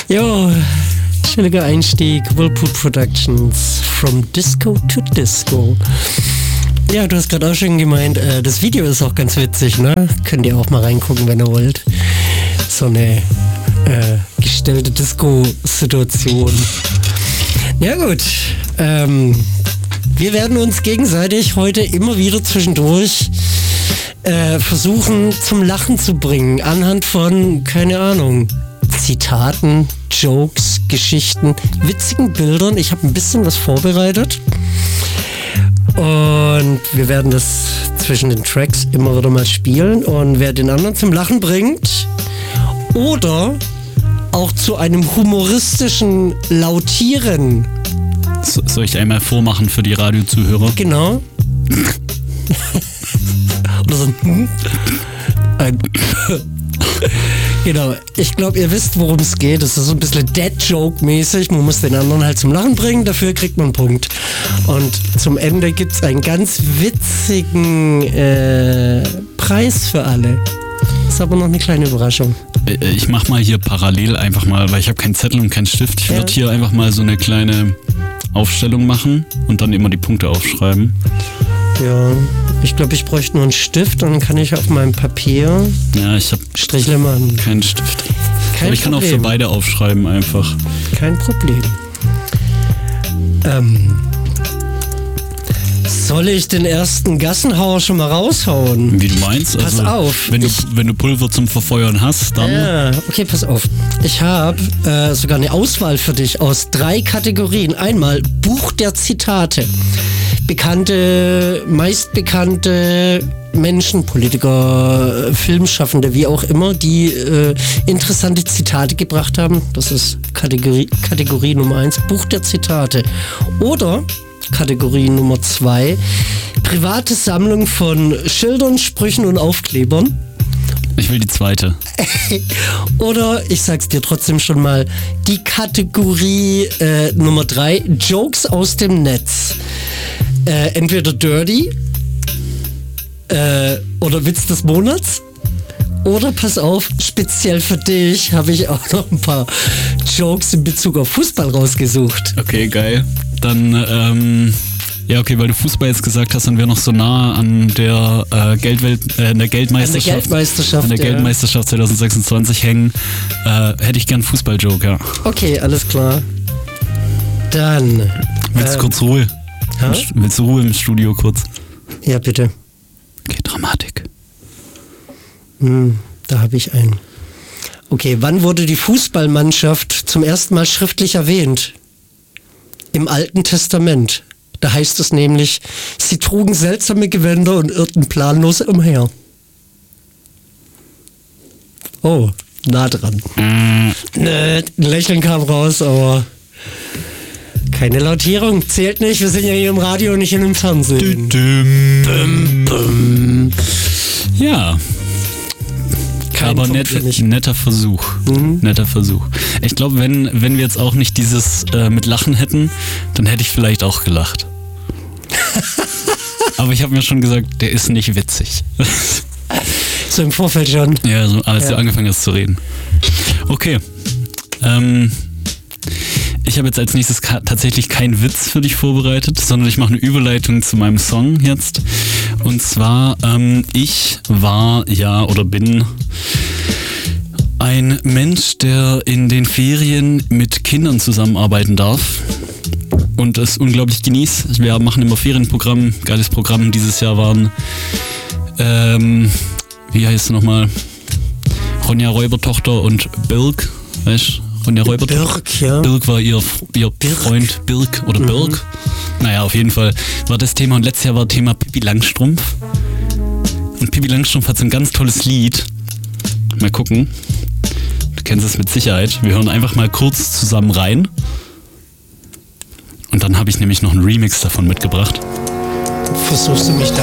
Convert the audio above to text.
Jo, chilliger Einstieg. Whirlpool Productions. From Disco to Disco. Ja, du hast gerade auch schon gemeint, das Video ist auch ganz witzig, ne? Könnt ihr auch mal reingucken, wenn ihr wollt. So eine gestellte Disco-Situation. Ja gut, wir werden uns gegenseitig heute immer wieder zwischendurch versuchen zum Lachen zu bringen, anhand von, keine Ahnung, Zitaten, Jokes, Geschichten, witzigen Bildern. Ich habe ein bisschen was vorbereitet und wir werden das zwischen den Tracks immer wieder mal spielen, und wer den anderen zum Lachen bringt oder auch zu einem humoristischen Lautieren. Soll ich einmal vormachen für die Radiozuhörer? Genau. Oder so ein Genau, ich glaube, ihr wisst, worum es geht. Es ist so ein bisschen Dead-Joke-mäßig. Man muss den anderen halt zum Lachen bringen, dafür kriegt man einen Punkt. Und zum Ende gibt es einen ganz witzigen Preis für alle. Ist aber noch eine kleine Überraschung. Ich mach mal hier parallel einfach mal, weil ich habe keinen Zettel und keinen Stift. Ich würde hier einfach mal so eine kleine Aufstellung machen und dann immer die Punkte aufschreiben. Ja, ich glaube, ich bräuchte nur einen Stift, und dann kann ich auf meinem Papier ich habe Strichle machen. Keinen Stift. Aber ich kann auch Problem. für beide aufschreiben einfach. Kein Problem. Soll ich den ersten Gassenhauer schon mal raushauen? Wie du meinst? Pass auf. Wenn du Pulver zum Verfeuern hast, dann... Ja, okay, pass auf. Ich habe sogar eine Auswahl für dich aus 3 Kategorien. Einmal Buch der Zitate. Bekannte, meistbekannte Menschen, Politiker, Filmschaffende, wie auch immer, die interessante Zitate gebracht haben. Das ist Kategorie Nummer 1, Buch der Zitate. Oder Kategorie Nummer 2, private Sammlung von Schildern, Sprüchen und Aufklebern. Ich will die zweite. Oder, ich sag's dir trotzdem schon mal, die Kategorie Nummer 3, Jokes aus dem Netz. Entweder Dirty oder Witz des Monats. Oder pass auf, speziell für dich habe ich auch noch ein paar Jokes in Bezug auf Fußball rausgesucht. Okay, geil. Dann, weil du Fußball jetzt gesagt hast, dann wäre noch so nah an der Geldmeisterschaft 2026 hängen, hätte ich gern Fußballjoke, ja. Okay, alles klar. Dann... Willst du kurz Ruhe? Willst du Ruhe im Studio kurz? Ja, bitte. Okay, Dramatik. Da habe ich einen. Okay, wann wurde die Fußballmannschaft zum ersten Mal schriftlich erwähnt? Im Alten Testament. Da heißt es nämlich, sie trugen seltsame Gewänder und irrten planlos umher. Oh, nah dran. Ein Lächeln kam raus, aber keine Lautierung. Zählt nicht, wir sind ja hier im Radio und nicht in dem Fernsehen. Ja. Aber netter Versuch. Netter Versuch. Ich glaube, wenn wir jetzt auch nicht dieses mit Lachen hätten, dann hätte ich vielleicht auch gelacht. Aber ich habe mir schon gesagt, der ist nicht witzig. So im Vorfeld schon. Ja, so als du angefangen hast zu reden. Okay. Ich habe jetzt als nächstes tatsächlich keinen Witz für dich vorbereitet, sondern ich mache eine Überleitung zu meinem Song jetzt. Und zwar, ich war oder bin ein Mensch, der in den Ferien mit Kindern zusammenarbeiten darf und es unglaublich genießt. Wir machen immer Ferienprogramm, geiles Programm. Dieses Jahr waren, wie heißt sie nochmal? Ronja Räubertochter und Birk, weißt du? Ronja Räubertochter. Birk, ja. Birk war ihr Freund, Birk oder Birk. Naja, auf jeden Fall war das Thema, und letztes Jahr war Thema Pippi Langstrumpf. Und Pippi Langstrumpf hat so ein ganz tolles Lied. Mal gucken. Du kennst es mit Sicherheit. Wir hören einfach mal kurz zusammen rein. Und dann habe ich nämlich noch einen Remix davon mitgebracht. Versuchst du mich da